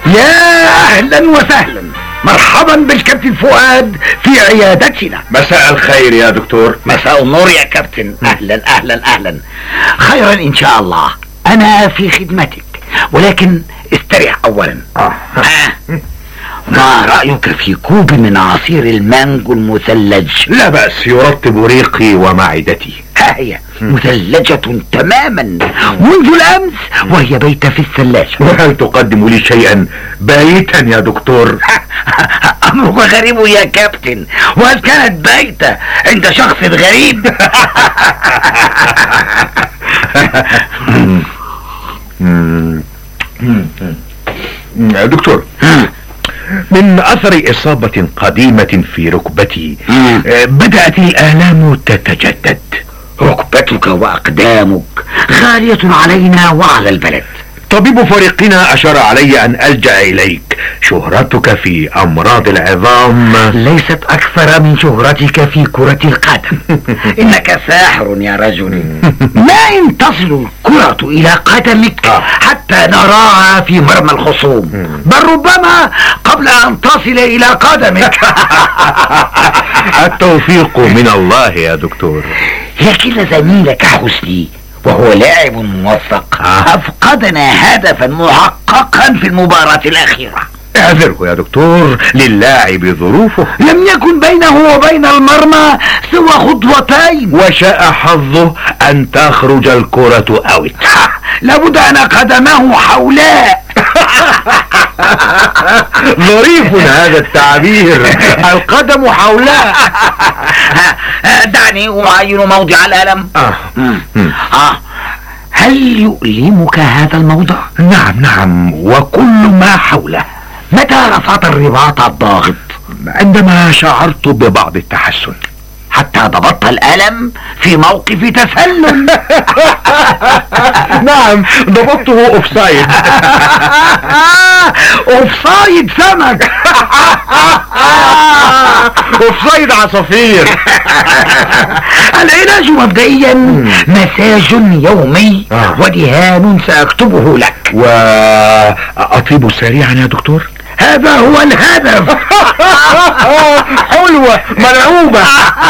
يا اهلا وسهلا، مرحبا بالكابتن فؤاد في عيادتنا. مساء الخير يا دكتور. مساء النور يا كابتن، اهلا اهلا اهلا. خيرا ان شاء الله، انا في خدمتك، ولكن استريح اولا. ما رأيك في كوب من عصير المانجو المثلج؟ لا بأس، يرطب ريقي ومعدتي. ها هي مثلجة تماما منذ الأمس وهي بايتة في الثلاجة. وهل تقدم لي شيئا بايتا يا دكتور؟ أمرك غريب يا كابتن، وهل كانت بايتة عند شخص غريب؟ دكتور، من أثر إصابة قديمة في ركبتي بدأت الآلام تتجدد. ركبتك وأقدامك غالية علينا وعلى البلد. طبيب فريقنا أشار علي أن ألجأ إليك. شهرتك في أمراض العظام ليست أكثر من شهرتك في كرة القدم. إنك ساحر يا رجل. ما إن تصل الكرة إلى قدمك حتى نراها في مرمى الخصوم، بل ربما قبل أن تصل إلى قدمك. التوفيق من الله يا دكتور. لكن زميلك حسني وهو لاعب موفق أفقدنا هدفا محققا في المباراة الأخيرة. اعذره يا دكتور، للاعب ظروفه. لم يكن بينه وبين المرمى سوى خطوتين، وشاء حظه أن تخرج الكرة أوت. لابد أن قدمه حولاء. ظريف هذا التعبير، القدم حولاء. دعني أعاين موضع الألم. هل يؤلمك هذا الموضع؟ نعم، وكل ما حوله. متى رفعت الرباط الضاغط؟ عندما شعرت ببعض التحسن. حتى ضبطت الألم في موقف تسلل. نعم، ضبطته اوفسايد. اوفسايد سمك. اوفسايد عصافير. العلاج مبدئيا مساج يومي ودهان سأكتبه لك. وأطيب سريعا يا دكتور؟ هذا هو الهدف. حلوة ملعوبة.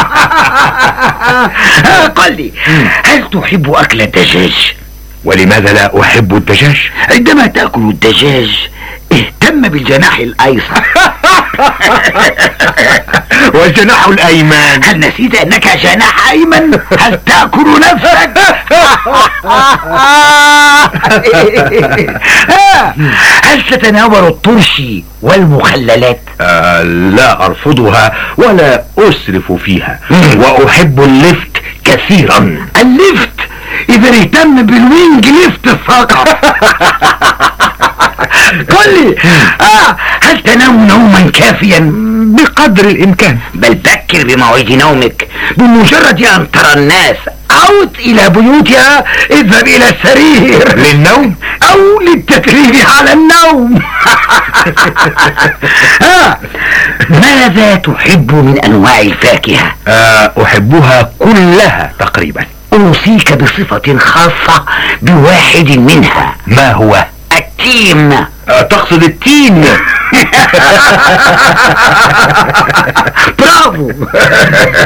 قل لي، هل تحب أكل الدجاج؟ ولماذا لا أحب الدجاج؟ عندما تأكل الدجاج اهتم بالجناح الأيسر. والجناح الأيمن؟ هل نسيت أنك جناح أيمن؟ هل تأكل نفسك؟ هل تتناول الطرشي والمخللات؟ لا أرفضها ولا أسرف فيها، وأحب اللفت كثيرا. اللفت؟ إذا اهتم بالوينج لفت فقط. قل لي، هل تنام نوما كافيا؟ بقدر الإمكان. بل بكر بمواعيد نومك. بمجرد أن ترى الناس عود إلى بيوتها اذهب إلى السرير للنوم أو للتدريب على النوم. ماذا تحب من أنواع الفاكهة؟ أحبها كلها تقريبا. أوصيك بصفة خاصة بواحد منها. ما هو؟ التين. تقصد التين؟ برافو.